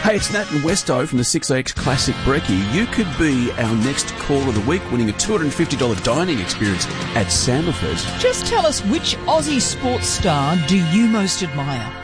Hey, it's Nat and Westo from the 6AX Classic Brekkie. You could be our next caller of the week, winning a $250 dining experience at Samerford. Just tell us, which Aussie sports star do you most admire?